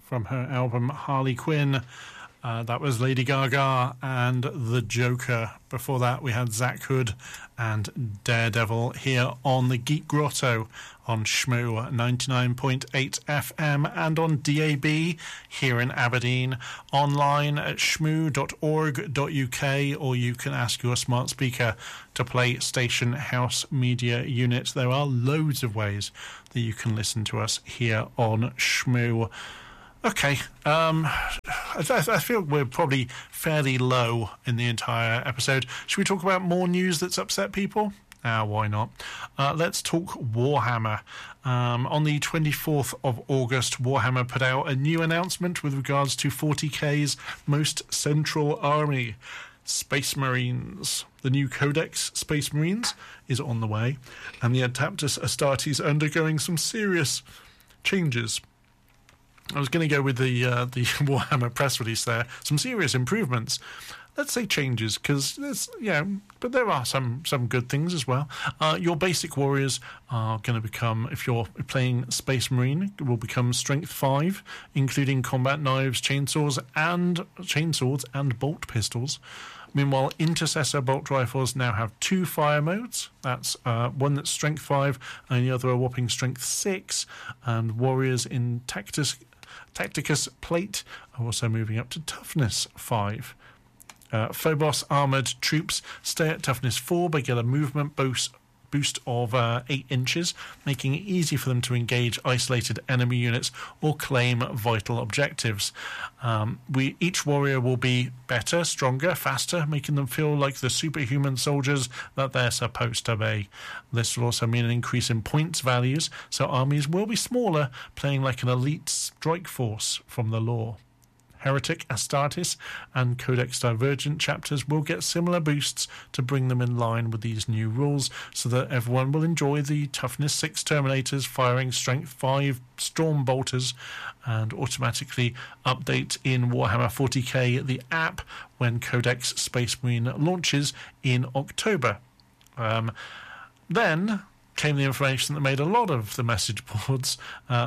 from her album Harley Quinn. That was Lady Gaga and The Joker. Before that, we had Zach Hood and Daredevil here on the Geek Grotto on Shmoo 99.8 FM and on DAB here in Aberdeen, online at shmoo.org.uk, or you can ask your smart speaker to play Station House Media Unit. There are loads of ways that you can listen to us here on Shmoo. Okay, I feel we're probably fairly low in the entire episode. Should we talk about more news that's upset people? Why not? Let's talk Warhammer. On the 24th of August, Warhammer put out a new announcement with regards to 40k's most central army, Space Marines. The new Codex Space Marines is on the way, and the Adeptus Astartes undergoing some serious changes. I was going to go with the Warhammer press release there. Some serious improvements. Let's say changes, because there's, but there are some good things as well. Your basic warriors are going to become, if you're playing Space Marine, will become Strength 5, including combat knives, chainsaws, and bolt pistols. Meanwhile, Intercessor bolt rifles now have 2 fire modes. That's one that's Strength 5, and the other a whopping Strength 6. And warriors in Tacticus Plate are also moving up to Toughness 5. Phobos armoured troops stay at Toughness 4 but get a movement boost of 8 inches, making it easy for them to engage isolated enemy units or claim vital objectives. Each warrior will be better, stronger, faster, making them feel like the superhuman soldiers that they're supposed to be. This will also mean an increase in points values, so armies will be smaller, playing like an elite strike force from the lore. Heretic, Astartes, and Codex Divergent chapters will get similar boosts to bring them in line with these new rules, so that everyone will enjoy the Toughness 6 Terminators firing Strength 5 Storm Bolters, and automatically update in Warhammer 40k the app when Codex Space Marine launches in October. Then came the information that made a lot of the message boards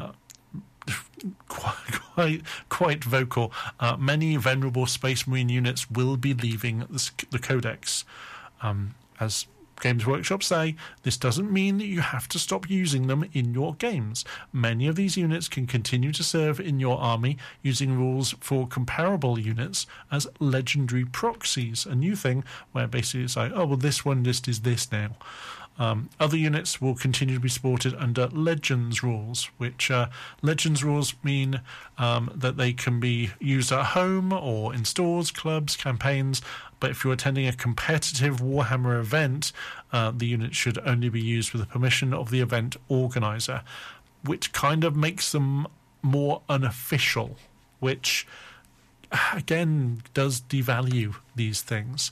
quite vocal. Many venerable Space Marine units will be leaving the Codex. As Games Workshop say, this doesn't mean that you have to stop using them in your games. Many of these units can continue to serve in your army using rules for comparable units as legendary proxies, a new thing where basically it's like, oh, well, this one list is this now. Other units will continue to be supported under Legends rules, which Legends rules mean that they can be used at home or in stores, clubs, campaigns, but if you're attending a competitive Warhammer event, the unit should only be used with the permission of the event organizer, which kind of makes them more unofficial, which, again, does devalue these things.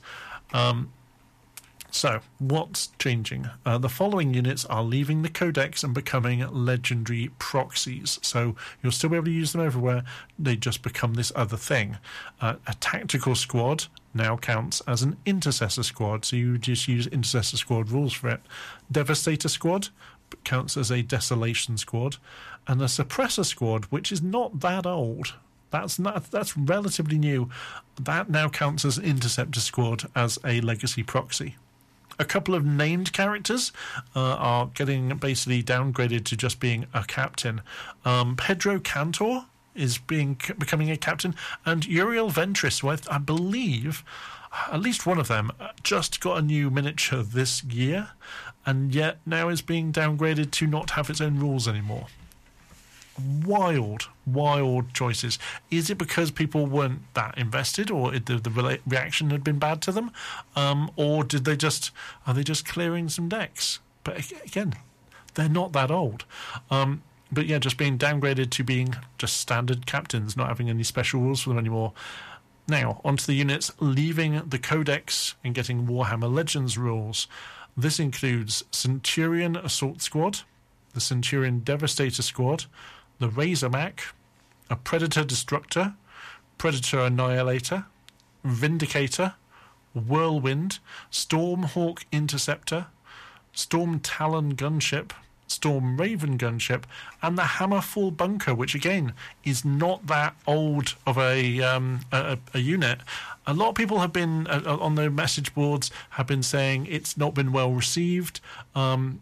So, what's changing? The following units are leaving the Codex and becoming legendary proxies. So, you'll still be able to use them everywhere. They just become this other thing. A tactical squad now counts as an intercessor squad. So, you just use intercessor squad rules for it. Devastator squad counts as a desolation squad. And a suppressor squad, which is not that old. That's relatively new. That now counts as interceptor squad as a legacy proxy. A couple of named characters are getting basically downgraded to just being a captain. Pedro Cantor is becoming a captain, and Uriel Ventris, who I believe at least one of them just got a new miniature this year, and yet now is being downgraded to not have its own rules anymore. Wild choices. Is it because people weren't that invested, or the reaction had been bad to them, or are they just clearing some decks? But again, they're not that old. But yeah, just being downgraded to being just standard captains, not having any special rules for them anymore. Now, onto the units leaving the Codex and getting Warhammer Legends rules. This includes Centurion Assault Squad, the Centurion Devastator Squad, the Razorback, a Predator Destructor, Predator Annihilator, Vindicator, Whirlwind, Stormhawk Interceptor, Storm Talon Gunship, Storm Raven gunship, and the Hammerfall bunker, which again is not that old of a unit. A lot of people have been on their message boards have been saying it's not been well received. And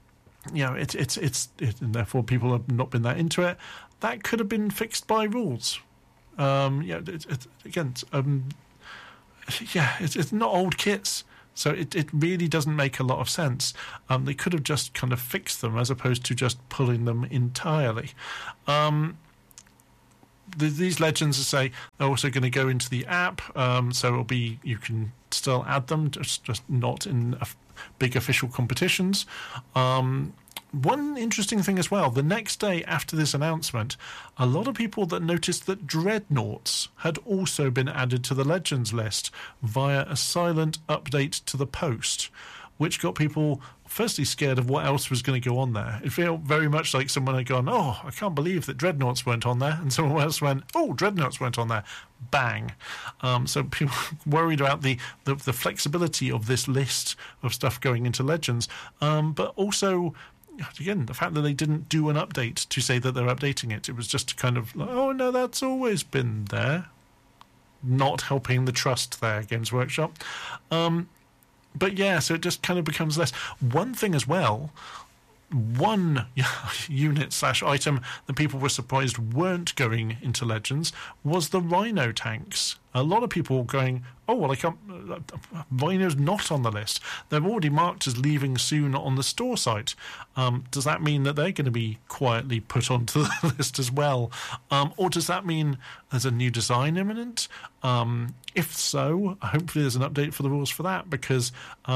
therefore people have not been that into it. That could have been fixed by rules. It's not old kits. So it really doesn't make a lot of sense. They could have just kind of fixed them as opposed to just pulling them entirely. These legends, as I say, are also going to go into the app. So it'll be, you can still add them, just not in big official competitions. One interesting thing as well, the next day after this announcement, a lot of people that noticed that Dreadnoughts had also been added to the Legends list via a silent update to the post, which got people firstly scared of what else was going to go on there. It felt very much like someone had gone, oh, I can't believe that Dreadnoughts weren't on there, and someone else went, oh, Dreadnoughts weren't on there. Bang. So people worried about the flexibility of this list of stuff going into Legends, but also, again, the fact that they didn't do an update to say that they're updating it. It was just kind of like, oh, no, that's always been there. Not helping the trust there, Games Workshop. But yeah, so it just kind of becomes less. One thing as well, one unit/item that people were surprised weren't going into Legends was the Rhino tanks. A lot of people going, oh, well, I can't. Rhino's not on the list. They're already marked as leaving soon on the store site. Does that mean that they're going to be quietly put onto the list as well? Or does that mean there's a new design imminent? If so, hopefully there's an update for the rules for that, because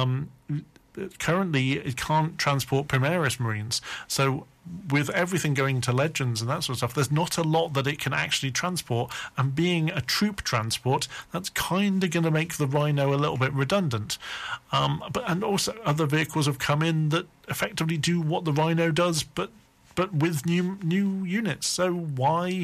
currently it can't transport Primaris Marines. So with everything going to Legends and that sort of stuff, there's not a lot that it can actually transport, and being a troop transport, that's kind of going to make the Rhino a little bit redundant. And also other vehicles have come in that effectively do what the Rhino does, but with new units. So why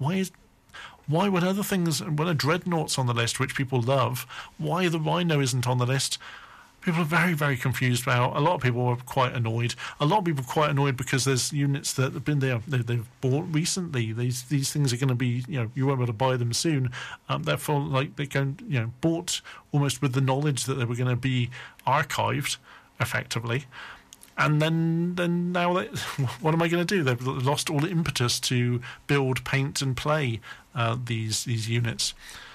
when other things, when a Dreadnought's on the list, which people love, why the Rhino isn't on the list? People are very, very confused about. A lot of people are quite annoyed. A lot of people are quite annoyed because there's units that have been there, they've bought recently. These things are going to be, you won't be able to buy them soon. Therefore, like, they're going, bought almost with the knowledge that they were going to be archived, effectively. And then now, what am I going to do? They've lost all the impetus to build, paint, and play these units.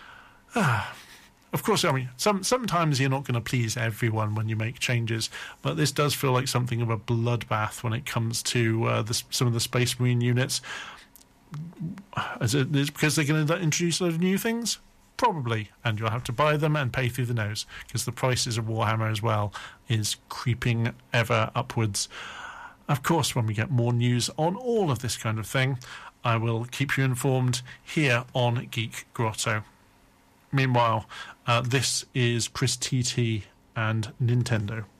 Of course, I mean, sometimes you're not going to please everyone when you make changes, but this does feel like something of a bloodbath when it comes to some of the Space Marine units. Is it because they're going to introduce a lot of new things? Probably, and you'll have to buy them and pay through the nose, because the prices of Warhammer as well is creeping ever upwards. Of course, when we get more news on all of this kind of thing, I will keep you informed here on Geek Grotto. Meanwhile, this is Chris TT and Nintendo.